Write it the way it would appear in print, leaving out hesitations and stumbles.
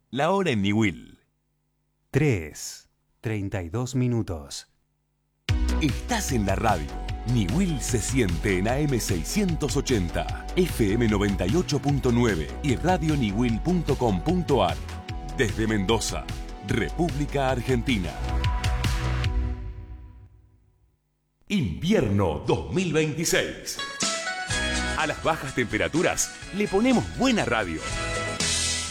La hora en Niwil. 3:32. Estás en la radio. Niwil se siente en AM 680, FM 98.9 y radioniwil.com.ar. Desde Mendoza, República Argentina. Invierno 2026. A las bajas temperaturas le ponemos buena radio.